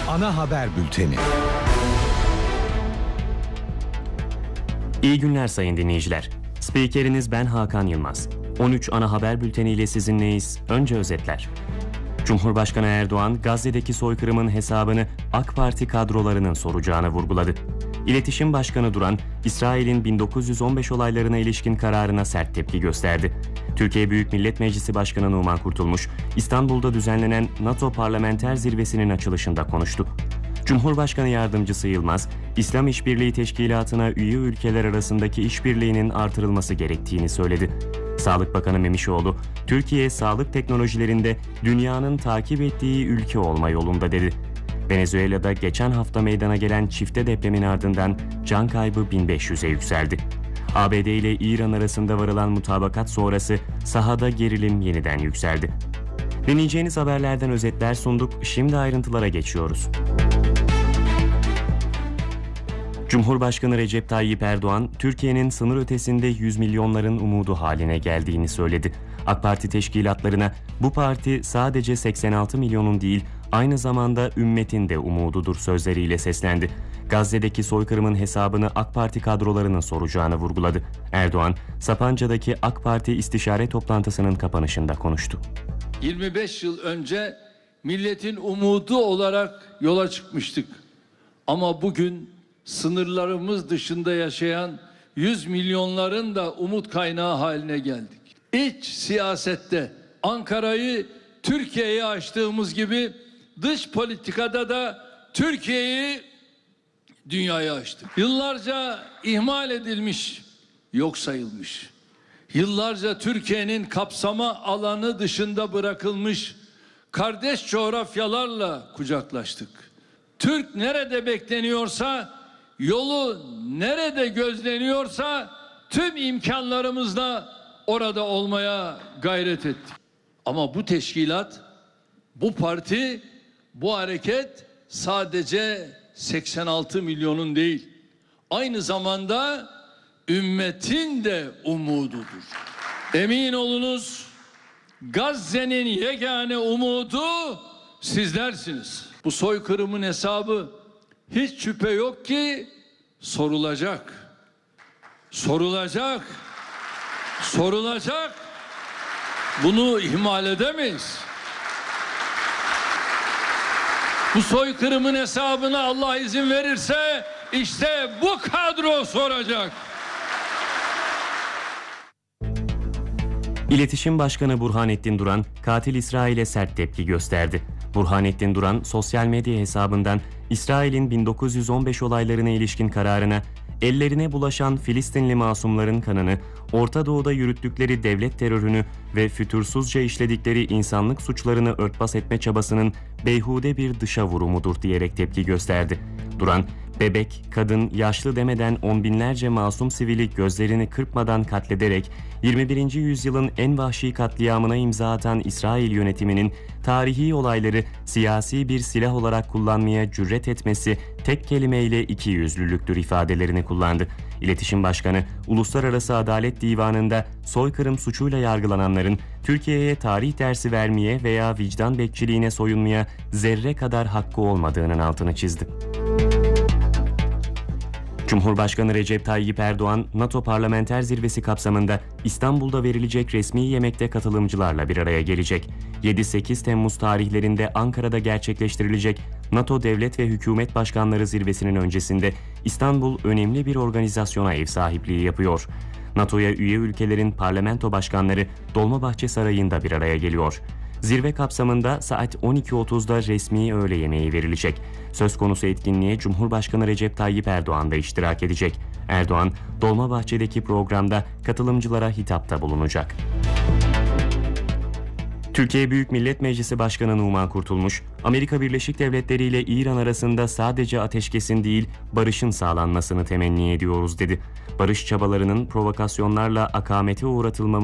Ana haber bülteni. İyi günler sayın dinleyiciler. Spikeriniz ben Hakan Yılmaz. 13 ana haber bülteniyle sizinleyiz. Önce özetler. Cumhurbaşkanı Erdoğan, Gazze'deki soykırımın hesabını AK Parti kadrolarının soracağını vurguladı. İletişim Başkanı Duran, İsrail'in 1915 olaylarına ilişkin kararına sert tepki gösterdi. Türkiye Büyük Millet Meclisi Başkanı Numan Kurtulmuş, İstanbul'da düzenlenen NATO Parlamenter Zirvesi'nin açılışında konuştu. Cumhurbaşkanı Yardımcısı Yılmaz, İslam İşbirliği Teşkilatı'na üye ülkeler arasındaki işbirliğinin artırılması gerektiğini söyledi. Sağlık Bakanı Memişoğlu, Türkiye sağlık teknolojilerinde dünyanın takip ettiği ülke olma yolunda dedi. Venezuela'da geçen hafta meydana gelen çifte depremin ardından can kaybı 1500'e yükseldi. ABD ile İran arasında varılan mutabakat sonrası sahada gerilim yeniden yükseldi. Dinleyeceğiniz haberlerden özetler sunduk, şimdi ayrıntılara geçiyoruz. Cumhurbaşkanı Recep Tayyip Erdoğan, Türkiye'nin sınır ötesinde 100 milyonların umudu haline geldiğini söyledi. AK Parti teşkilatlarına bu parti sadece 86 milyonun değil, aynı zamanda ümmetin de umududur sözleriyle seslendi. Gazze'deki soykırımın hesabını AK Parti kadrolarının soracağını vurguladı. Erdoğan, Sapanca'daki AK Parti istişare toplantısının kapanışında konuştu. 25 yıl önce milletin umudu olarak yola çıkmıştık. Ama bugün sınırlarımız dışında yaşayan 100 milyonların da umut kaynağı haline geldik. İç siyasette Ankara'yı Türkiye'ye açtığımız gibi dış politikada da Türkiye'yi dünyaya açtık. Yıllarca ihmal edilmiş, yok sayılmış. Yıllarca Türkiye'nin kapsama alanı dışında bırakılmış kardeş coğrafyalarla kucaklaştık. Türk nerede bekleniyorsa, yolu nerede gözleniyorsa tüm imkanlarımızla orada olmaya gayret ettik. Ama bu teşkilat, bu parti, bu hareket sadece 86 milyonun değil, aynı zamanda ümmetin de umududur. Emin olunuz, Gazze'nin yegane umudu sizlersiniz. Bu soykırımın hesabı hiç şüphe yok ki sorulacak. Sorulacak. Sorulacak. Bunu ihmal edemeyiz. Bu soykırımın hesabını Allah izin verirse işte bu kadro soracak. İletişim Başkanı Burhanettin Duran, katil İsrail'e sert tepki gösterdi. Burhanettin Duran, sosyal medya hesabından İsrail'in 1915 olaylarına ilişkin kararına, ellerine bulaşan Filistinli masumların kanını, Orta Doğu'da yürüttükleri devlet terörünü ve fütursuzca işledikleri insanlık suçlarını örtbas etme çabasının beyhude bir dışa vurumudur diyerek tepki gösterdi. Duran, bebek, kadın, yaşlı demeden on binlerce masum sivili gözlerini kırpmadan katlederek 21. yüzyılın en vahşi katliamına imza atan İsrail yönetiminin tarihi olayları siyasi bir silah olarak kullanmaya cüret etmesi tek kelimeyle ikiyüzlülüktür ifadelerini kullandı. İletişim Başkanı, Uluslararası Adalet Divanı'nda soykırım suçuyla yargılananların Türkiye'ye tarih dersi vermeye veya vicdan bekçiliğine soyunmaya zerre kadar hakkı olmadığının altını çizdi. Cumhurbaşkanı Recep Tayyip Erdoğan, NATO Parlamenter Zirvesi kapsamında İstanbul'da verilecek resmi yemekte katılımcılarla bir araya gelecek. 7-8 Temmuz tarihlerinde Ankara'da gerçekleştirilecek NATO Devlet ve Hükümet Başkanları Zirvesi'nin öncesinde İstanbul önemli bir organizasyona ev sahipliği yapıyor. NATO'ya üye ülkelerin parlamento başkanları Dolmabahçe Sarayı'nda bir araya geliyor. Zirve kapsamında saat 12.30'da resmi öğle yemeği verilecek. Söz konusu etkinliğe Cumhurbaşkanı Recep Tayyip Erdoğan da iştirak edecek. Erdoğan, Dolmabahçe'deki programda katılımcılara hitapta bulunacak. Türkiye Büyük Millet Meclisi Başkanı Numan Kurtulmuş, Amerika Birleşik Devletleri ile İran arasında sadece ateşkesin değil, barışın sağlanmasını temenni ediyoruz dedi. Barış çabalarının provokasyonlarla akamete uğratılmaması